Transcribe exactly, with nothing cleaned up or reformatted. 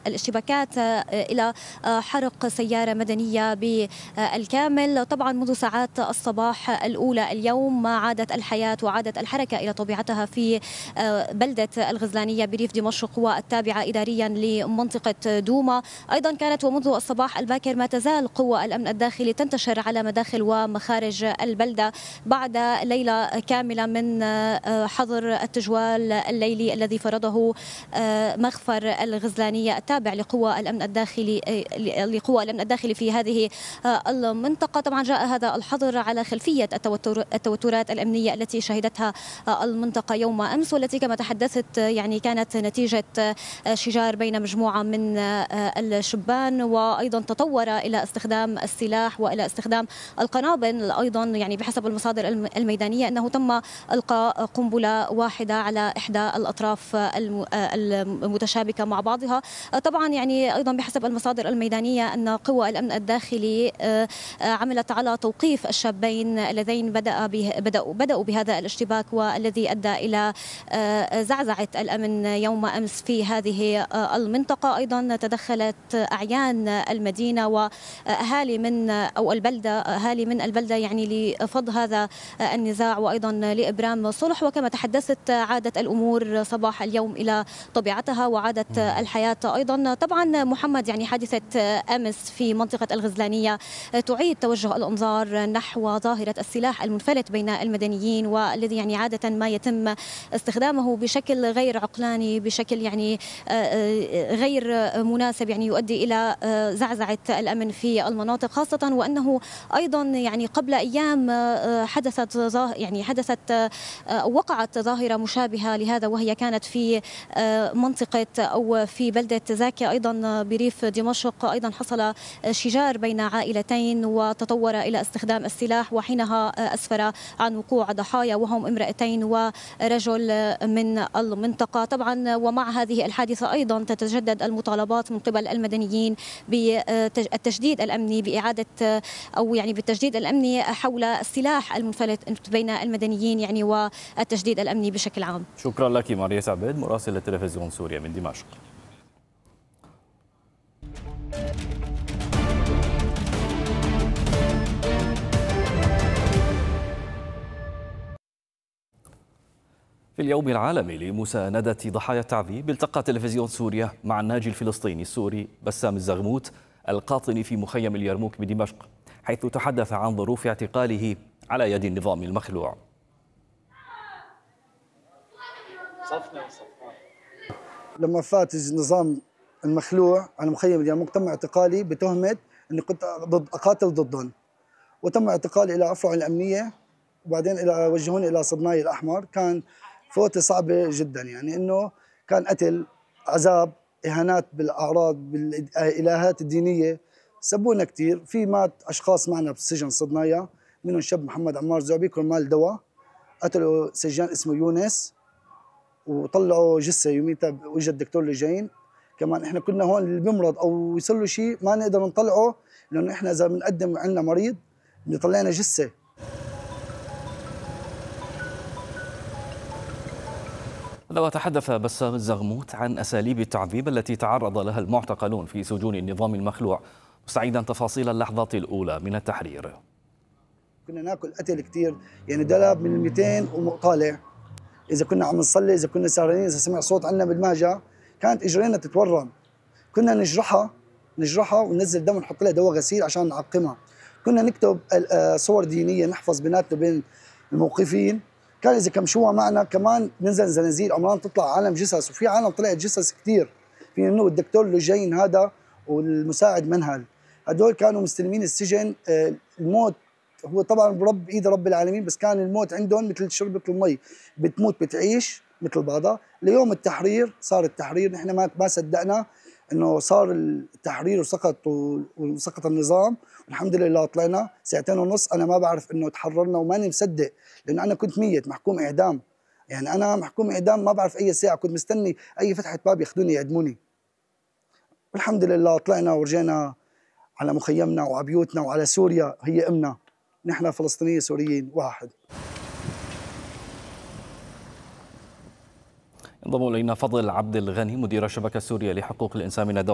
الاشتباكات إلى حرق سيارة مدنية بالكامل. طبعا منذ ساعات الصباح الأولى اليوم عادت الحياة وعادت الحركة إلى طبيعتها في بلدة الغزلانية بريف دمشق والتابعة إداريا لمنطقة دوما. أيضا كانت ومنذ الصباح الباكر ما تزال قوى الأمن الداخلي تنتشر على مداخل ومخارج البلدة بعد ليلة كاملة من حظر التجوال الليلي الذي فرضه مخفر الغزلانية التابع لقوى الأمن الداخلي لقوى الأمن الداخلي في هذه المنطقة. طبعا جاء هذا الحظر على خلفية التوتر التوترات الأمنية التي شهدتها المنطقة يوم أمس، والتي كما تحدثت يعني كانت نتيجة شجار بين مجموعة من الشبان، وأيضا تطور إلى استخدام السلاح وإلى استخدام القنابل. أيضا يعني بحسب المصادر الميدانية أنه تم إلقاء قنبلة واحدة على إحدى الأطراف المتشابكة مع بعضها. طبعا يعني أيضا بحسب المصادر الميدانية أن قوى الأمن الداخلي عملت على توقيف الشابين اللذين بدأ بدأوا بدأوا بهذا الاشتباك والذي أدى إلى زعزعة الأمن يوم أمس في هذه المنطقة. أيضا تدخلت أعيان المدينة وأهالي من أو البلدة أهالي من البلدة يعني لفض هذا النزاع وأيضا لإبرام صلح. وكما تحدثت عادت الأمور صباح اليوم إلى طبيعتها وعادت الحياة أيضا. طبعا محمد يعني حادثة أمس في منطقة الغزلانية تعيد توجه الأنظار نحو ظاهرة السلاح المنفلت بين المدنيين، والذي يعني عادة ما يتم استخدامه بشكل غير عقلاني، بشكل يعني غير مناسب، يعني يؤدي إلى زعزعة الأمن في المناطق، خاصة وأنه أيضا يعني قبل أيام حدثت يعني حدثت وقعت ظاهرة مشابهة لهذا، وهي كانت في منطقة أو في بلدة زاكي أيضا بريف دمشق. أيضا حصل شجار بين عائلتين وتطور إلى استخدام السلاح، وحينها أسفر عن وقوع ضحايا وهم امرأتين ورجل من المنطقة. طبعا ومع هذه الحادثة أيضا تتجدد المطالبات من قبل المدنيين بالتجديد الأمني بإعادة أو يعني بالتجديد الأمني حول السلاح المنفلت بين المدنيين يعني والتجديد الأمني بشكل عام. شكرا لك ماريس عبيد مراسلة تلفزيون سوريا من دمشق. في اليوم العالمي لمساندة ضحايا التعذيب التقى تلفزيون سوريا مع الناجي الفلسطيني السوري بسام الزغموت القاطن في مخيم اليرموك بدمشق، حيث تحدث عن ظروف اعتقاله على يد النظام المخلوع. لما فات النظام المخلوع على مخيم اليرموك تم اعتقالي بتهمة اني كنت ضد اقاتل ضدهم، وتم اعتقالي الى افرع الامنيه، وبعدين الى وجهوني الى صدناي الاحمر. كان فوتة صعبة جدا، يعني انه كان قتل، عذاب، اهانات بالاعراض، بالالهات الدينيه، سبونا كثير. في مات اشخاص معنا بالسجن صدنايا، منهم شاب محمد عمار زعبي كرمال دواء، قتلوا سجان اسمه يونس وطلعوا جثه يوميتها واجى الدكتور لجين. كمان احنا كنا هون اللي بيمرض او يصير له شيء ما نقدر نطلعه، لانه احنا اذا بنقدم عندنا مريض بيطلع لنا جثه. وتحدث بسام الزغموت عن أساليب التعذيب التي تعرض لها المعتقلون في سجون النظام المخلوع، مستعيدا تفاصيل اللحظات الأولى من التحرير. كنا ناكل قتل كثير، يعني دلب من المئتين وطالع. إذا كنا عم نصلي، إذا كنا سهرانين، إذا سمع صوت عنا بالماجة كانت إجرينا تتورم. كنا نجرحها نجرحها وننزل دم ونحط لها دواء غسيل عشان نعقمها. كنا نكتب صور دينية نحفظ بيناتنا بين الموقفين. كان إذا كمشوها معنا كمان ننزل زنازير عمران تطلع عالم جثث، وفي عالم طلعت جثث كثير، في منه الدكتور لجين هذا والمساعد منهل، هدول كانوا مستلمين السجن. الموت هو طبعا برب ايد رب العالمين، بس كان الموت عندهم مثل شربة المي، بتموت بتعيش مثل بعضها. ليوم التحرير صار التحرير، نحن ما ما صدقنا انه صار التحرير وسقط وسقط النظام، والحمد لله طلعنا ساعتين ونص. انا ما بعرف انه تحررنا وماني مصدق، لانه انا كنت ميت محكوم اعدام، يعني انا محكوم اعدام ما بعرف اي ساعه، كنت مستني اي فتحه باب ياخذوني يعدموني. والحمد لله طلعنا ورجينا على مخيمنا وعلى بيوتنا وعلى سوريا هي امنا. نحن فلسطينيين سوريين واحد. انضم الينا فضل عبد الغني مدير الشبكه السوريه لحقوق الانسان من الدولة